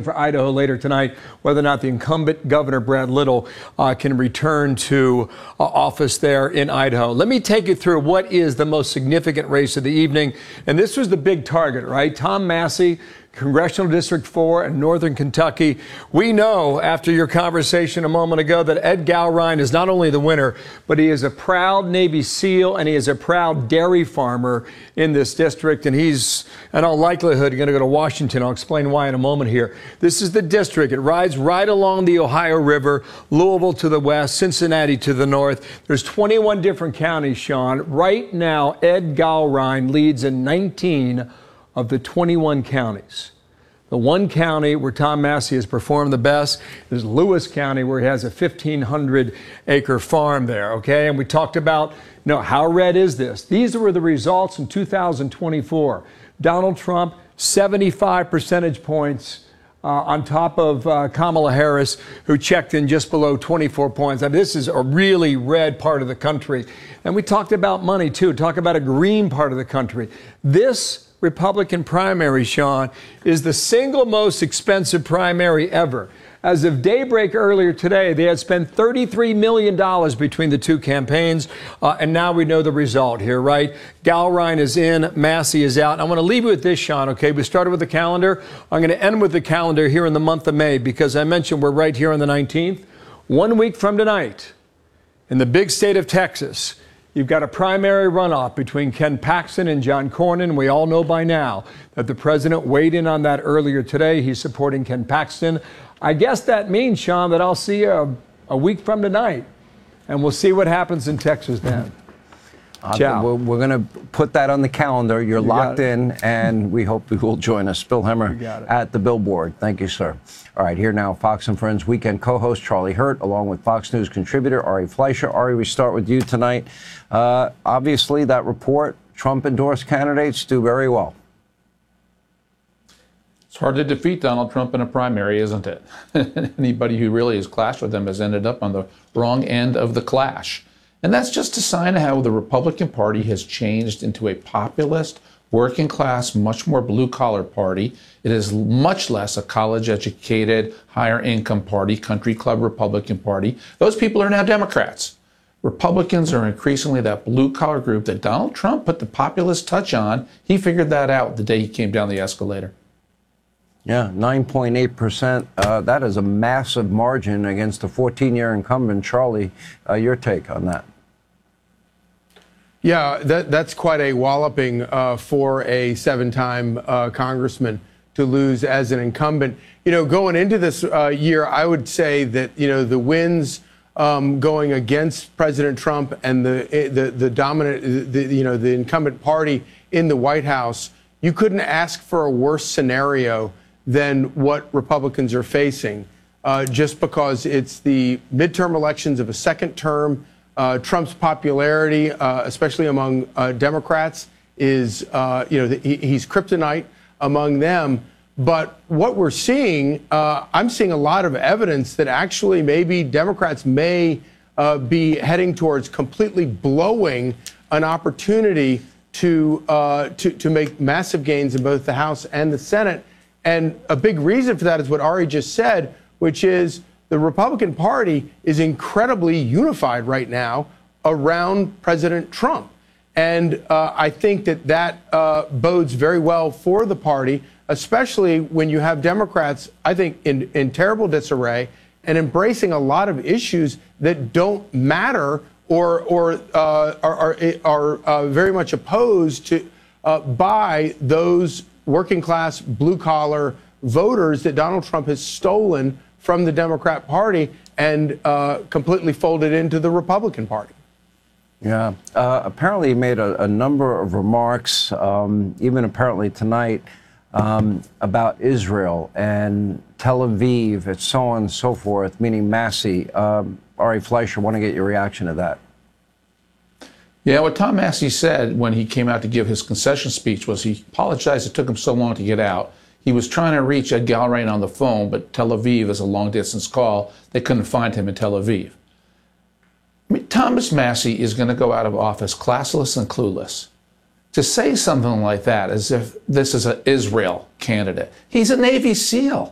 for Idaho later tonight whether or not the incumbent Governor Brad Little can return to office there in Idaho. Let me take you through what is the most significant race of the evening. And this was the big target, right? Tom Massie, Congressional District 4 in Northern Kentucky. We know after your conversation a moment ago that Ed Gallrein is not only the winner, but he is a proud Navy SEAL and he is a proud dairy farmer in this district. And he's, in all likelihood, going to go to Washington. I'll explain why in a moment here. This is the district. It rides right along the Ohio River, Louisville to the west, Cincinnati to the north. There's 21 different counties, Sean. Right now, Ed Gallrein leads in 19 of the 21 counties. The one county where Tom Massie has performed the best is Lewis County, where he has a 1,500-acre farm there, okay? And we talked about, how red is this? These were the results in 2024. Donald Trump, 75 percentage points on top of Kamala Harris, who checked in just below 24 points. I mean, this is a really red part of the country. And we talked about money, too. Talk about a green part of the country. This Republican primary, Sean, is the single most expensive primary ever. As of daybreak earlier today, they had spent $33 million between the two campaigns, and now we know the result here, right? Gallrein is in, Massie is out. I want to leave you with this, Sean, okay? We started with the calendar. I'm going to end with the calendar here in the month of May, because I mentioned we're right here on the 19th. 1 week from tonight, in the big state of Texas, you've got a primary runoff between Ken Paxton and John Cornyn. We all know by now that the president weighed in on that earlier today. He's supporting Ken Paxton. I guess that means, Sean, that I'll see you a week from tonight, and we'll see what happens in Texas then. Ciao. We're going to put that on the calendar. You're locked in, and we hope you will join us. Bill Hemmer at the Billboard. Thank you, sir. All right, here now, Fox & Friends weekend co-host Charlie Hurt, along with Fox News contributor Ari Fleischer. Ari, we start with you tonight. Obviously, that report, Trump-endorsed candidates do very well. It's hard to defeat Donald Trump in a primary, isn't it? Anybody who really has clashed with him has ended up on the wrong end of the clash. And that's just a sign of how the Republican Party has changed into a populist, working class, much more blue-collar party. It is much less a college-educated, higher-income party, country club Republican Party. Those people are now Democrats. Republicans are increasingly that blue-collar group that Donald Trump put the populist touch on. He figured that out the day he came down the escalator. Yeah, 9.8%. That is a massive margin against a 14-year incumbent. Charlie, your take on that? Yeah, that's quite a walloping for a 7-time congressman to lose as an incumbent. Going into this year, I would say that, the wins going against President Trump and the dominant, the incumbent party in the White House, you couldn't ask for a worse scenario than what Republicans are facing, just because it's the midterm elections of a second term. Trump's popularity, especially among Democrats, is, he's kryptonite among them. But what we're seeing, I'm seeing a lot of evidence that actually maybe Democrats may be heading towards completely blowing an opportunity to make massive gains in both the House and the Senate. And a big reason for that is what Ari just said, which is the Republican Party is incredibly unified right now around President Trump. And I think that bodes very well for the party, especially when you have Democrats, I think, in terrible disarray and embracing a lot of issues that don't matter or are very much opposed to by those working class, blue collar voters that Donald Trump has stolen from the Democrat Party and completely folded into the Republican Party. Yeah. Apparently he made a number of remarks, even apparently tonight, about Israel and Tel Aviv and so on and so forth, meaning Massie. Ari Fleischer, I want to get your reaction to that. Yeah, what Tom Massie said when he came out to give his concession speech was he apologized it took him so long to get out. He was trying to reach Ed Gallrein on the phone, but Tel Aviv is a long-distance call. They couldn't find him in Tel Aviv. I mean, Thomas Massie is going to go out of office classless and clueless. To say something like that as if this is an Israel candidate. He's a Navy SEAL.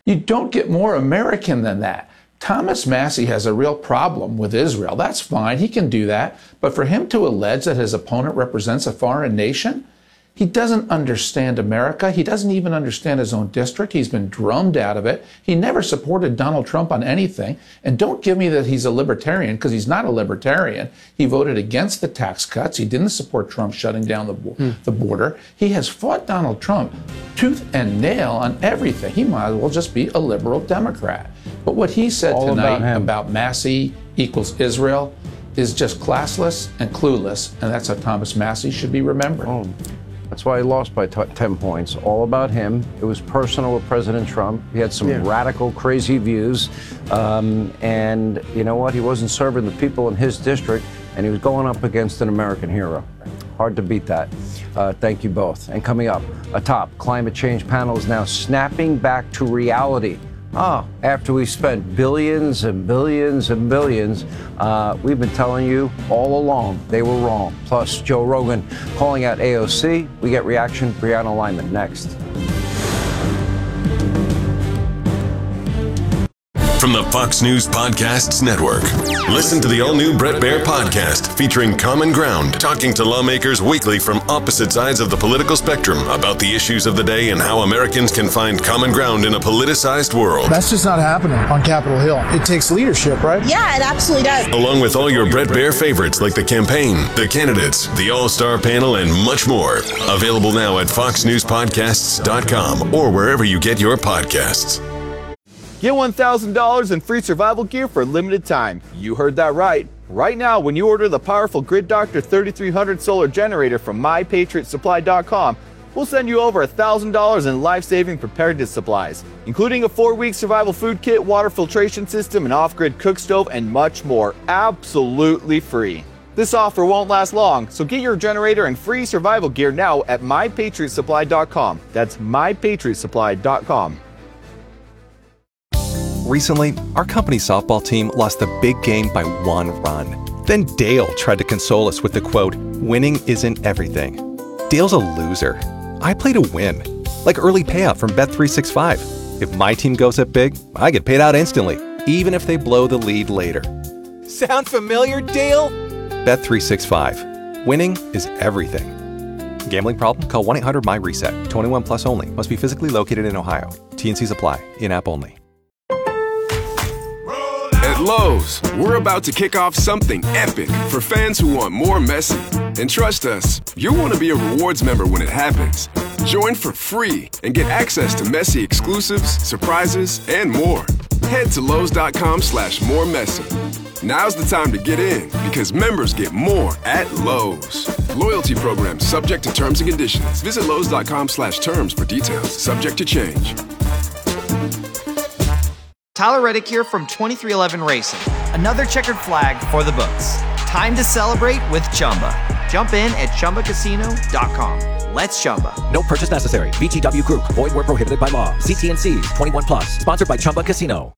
You don't get more American than that. Thomas Massie has a real problem with Israel. That's fine. He can do that. But for him to allege that his opponent represents a foreign nation, he doesn't understand America. He doesn't even understand his own district. He's been drummed out of it. He never supported Donald Trump on anything. And don't give me that he's a libertarian, because he's not a libertarian. He voted against the tax cuts. He didn't support Trump shutting down the border. He has fought Donald Trump tooth and nail on everything. He might as well just be a liberal Democrat. But what he said All tonight about Massie equals Israel is just classless and clueless. And that's how Thomas Massie should be remembered. Oh. That's why he lost by 10 points. All about him. It was personal with President Trump. He had some radical, crazy views. And you know what? He wasn't serving the people in his district, and he was going up against an American hero. Hard to beat that. Thank you both. And coming up, a top climate change panel is now snapping back to reality. After we spent billions and billions and billions, we've been telling you all along they were wrong. Plus, Joe Rogan calling out AOC. We get reaction. Brianna Lyman next. From the Fox News Podcasts Network. Listen to the all-new Bret Baier podcast featuring Common Ground, talking to lawmakers weekly from opposite sides of the political spectrum about the issues of the day and how Americans can find common ground in a politicized world. That's just not happening on Capitol Hill. It takes leadership, right? Yeah, it absolutely does. Along with all your Bret Baier favorites like the campaign, the candidates, the all-star panel, and much more. Available now at foxnewspodcasts.com or wherever you get your podcasts. Get $1,000 in free survival gear for a limited time. You heard that right. Right now, when you order the powerful Grid Doctor 3300 solar generator from MyPatriotSupply.com, we'll send you over $1,000 in life-saving preparedness supplies, including a 4-week survival food kit, water filtration system, an off-grid cook stove, and much more, absolutely free. This offer won't last long, so get your generator and free survival gear now at MyPatriotSupply.com. That's MyPatriotSupply.com. Recently, our company's softball team lost the big game by 1 run. Then Dale tried to console us with the quote, "Winning isn't everything." Dale's a loser. I play to win. Like early payout from Bet365. If my team goes up big, I get paid out instantly, even if they blow the lead later. Sound familiar, Dale? Bet365. Winning is everything. Gambling problem? Call 1-800-MY-RESET. 21 plus only. Must be physically located in Ohio. T&Cs apply. In-app only. At Lowe's, we're about to kick off something epic for fans who want more Messi. And trust us, you'll want to be a rewards member when it happens. Join for free and get access to Messi exclusives, surprises, and more. Head to Lowe's.com/moremessi. Now's the time to get in because members get more at Lowe's. Loyalty program subject to terms and conditions. Visit Lowe's.com/terms for details. Subject to change. Tyler Reddick here from 2311 Racing. Another checkered flag for the books. Time to celebrate with Chumba. Jump in at ChumbaCasino.com. Let's Chumba. No purchase necessary. VGW Group. Void where prohibited by law. See T&Cs. 21 plus. Sponsored by Chumba Casino.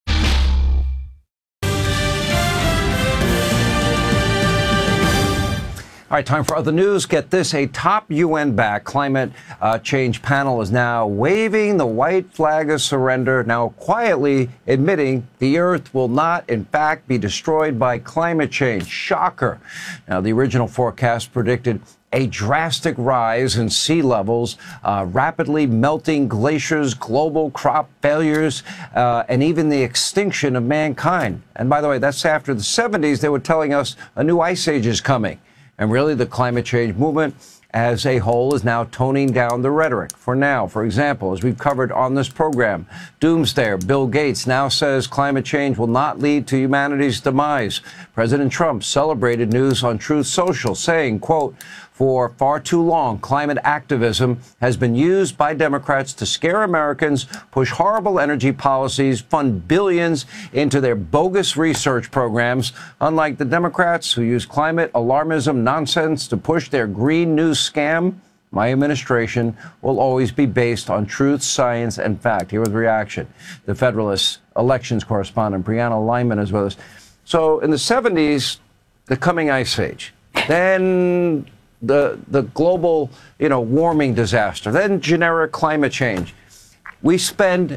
All right, time for other news. Get this, a top UN-backed climate change panel is now waving the white flag of surrender, now quietly admitting the Earth will not, in fact, be destroyed by climate change. Shocker. Now, the original forecast predicted a drastic rise in sea levels, rapidly melting glaciers, global crop failures, and even the extinction of mankind. And by the way, that's after the 70s, they were telling us a new ice age is coming. And really, the climate change movement as a whole is now toning down the rhetoric. For now, for example, as we've covered on this program, doomsdayer Bill Gates now says climate change will not lead to humanity's demise. President Trump celebrated news on Truth Social, saying, quote, "For far too long, climate activism has been used by Democrats to scare Americans, push horrible energy policies, fund billions into their bogus research programs, unlike the Democrats who use climate alarmism nonsense to push their green news scam. My administration will always be based on truth, science, and fact." Here was the reaction. The Federalist elections correspondent, Brianna Lyman, is with us. So in the 70s, the coming ice age. Then the global, warming disaster, then generic climate change. We spend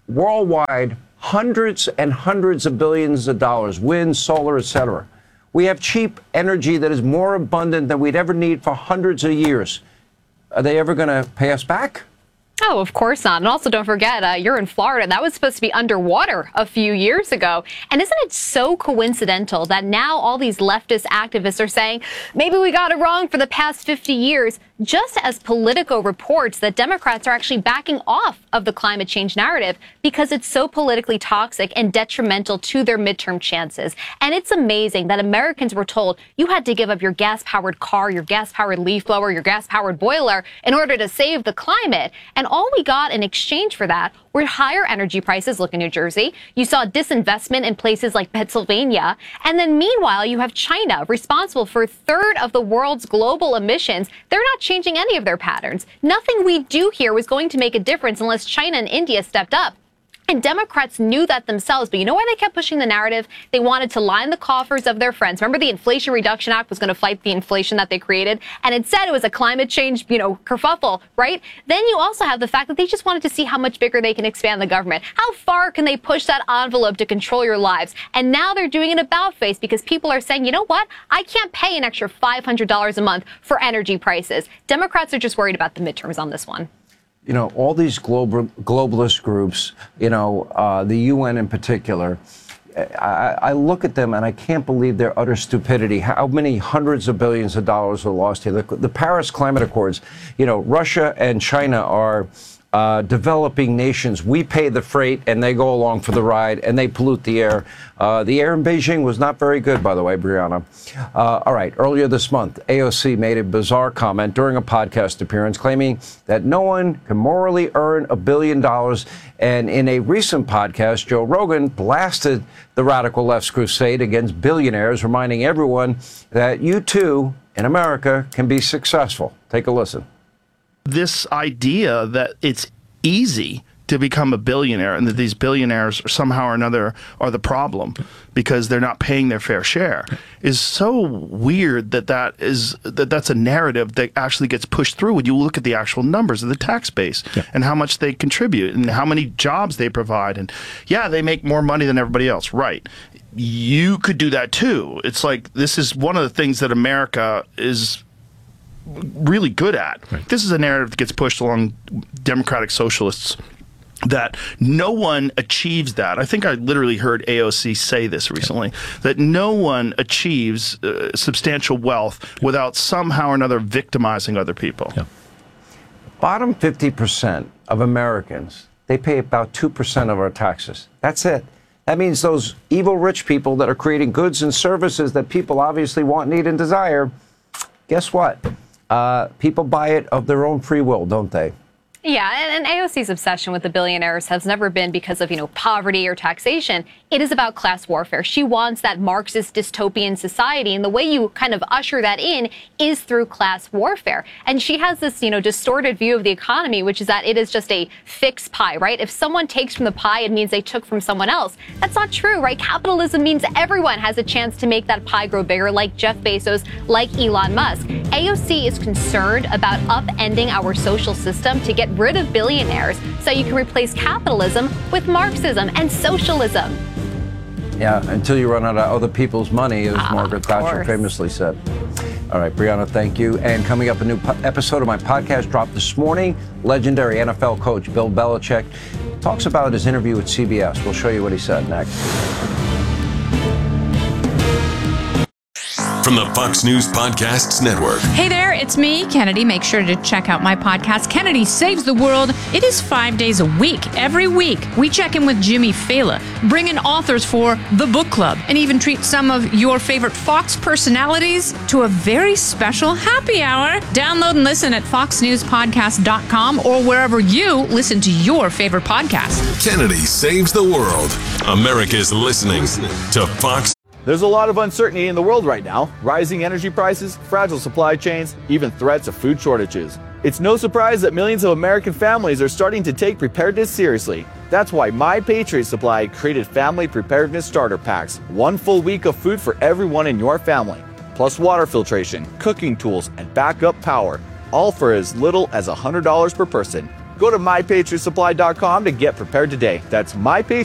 worldwide hundreds and hundreds of billions of dollars, wind, solar, etc. We have cheap energy that is more abundant than we'd ever need for hundreds of years. Are they ever going to pay us back? Oh, of course not. And also, don't forget, you're in Florida. That was supposed to be underwater a few years ago. And isn't it so coincidental that now all these leftist activists are saying, maybe we got it wrong for the past 50 years, just as Politico reports that Democrats are actually backing off of the climate change narrative because it's so politically toxic and detrimental to their midterm chances. And it's amazing that Americans were told you had to give up your gas-powered car, your gas-powered leaf blower, your gas-powered boiler in order to save the climate. And all we got in exchange for that were higher energy prices. Look in New Jersey. You saw disinvestment in places like Pennsylvania. And then meanwhile, you have China, responsible for a third of the world's global emissions. They're not changing any of their patterns. Nothing we do here was going to make a difference unless China and India stepped up. And Democrats knew that themselves, but you know why they kept pushing the narrative? They wanted to line the coffers of their friends. Remember, the Inflation Reduction Act was going to fight the inflation that they created, and it said it was a climate change, kerfuffle, right? Then you also have the fact that they just wanted to see how much bigger they can expand the government. How far can they push that envelope to control your lives? And now they're doing an about-face because people are saying, you know what? I can't pay an extra $500 a month for energy prices. Democrats are just worried about the midterms on this one. You know, all these globalist groups, the UN in particular, I look at them and I can't believe their utter stupidity. How many hundreds of billions of dollars are lost here? The Paris Climate Accords, Russia and China are developing nations. We pay the freight and they go along for the ride and they pollute the air. The air in Beijing was not very good, by the way, Brianna. All right. Earlier this month, AOC made a bizarre comment during a podcast appearance claiming that no one can morally earn $1 billion. And in a recent podcast, Joe Rogan blasted the radical left's crusade against billionaires, reminding everyone that you too in America can be successful. Take a listen. This idea that it's easy to become a billionaire and that these billionaires somehow or another are the problem because they're not paying their fair share is so weird that's a narrative that actually gets pushed through when you look at the actual numbers of the tax base and how much they contribute and how many jobs they provide. And yeah, they make more money than everybody else. Right. You could do that too. It's like this is one of the things that America is really good at. Right. This is a narrative that gets pushed along democratic socialists that no one achieves that. I think I literally heard AOC say this recently, that no one achieves substantial wealth without somehow or another victimizing other people. Yeah. Bottom 50% of Americans, they pay about 2% of our taxes. That's it. That means those evil rich people that are creating goods and services that people obviously want, need, and desire, guess what? People buy it of their own free will, don't they? Yeah, and AOC's obsession with the billionaires has never been because of, poverty or taxation. It is about class warfare. She wants that Marxist dystopian society, and the way you kind of usher that in is through class warfare. And she has this, distorted view of the economy, which is that it is just a fixed pie, right? If someone takes from the pie, it means they took from someone else. That's not true, right? Capitalism means everyone has a chance to make that pie grow bigger, like Jeff Bezos, like Elon Musk. AOC is concerned about upending our social system to get rid of billionaires so you can replace capitalism with Marxism and socialism. Yeah, until you run out of other people's money, as Margaret Thatcher famously said. All right, Brianna, thank you. And coming up, a new episode of my podcast dropped this morning. Legendary NFL coach Bill Belichick talks about his interview with CBS. We'll show you what he said next. From the Fox News Podcasts Network. Hey there, it's me, Kennedy. Make sure to check out my podcast, Kennedy Saves the World. It is 5 days a week. Every week, we check in with Jimmy Fallon, bring in authors for the book club, and even treat some of your favorite Fox personalities to a very special happy hour. Download and listen at foxnewspodcast.com or wherever you listen to your favorite podcast. Kennedy Saves the World. America's listening to Fox. There's a lot of uncertainty in the world right now. Rising energy prices, fragile supply chains, even threats of food shortages. It's no surprise that millions of American families are starting to take preparedness seriously. That's why My Patriot Supply created Family Preparedness Starter Packs. 1 full week of food for everyone in your family. Plus water filtration, cooking tools, and backup power. All for as little as $100 per person. Go to mypatriotsupply.com to get prepared today. That's